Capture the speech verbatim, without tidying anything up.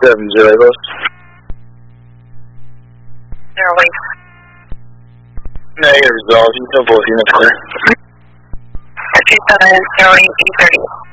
seven zero Ghost. Zero eight. Negative resolve, you know both units clear. two seven zero eight E thirty.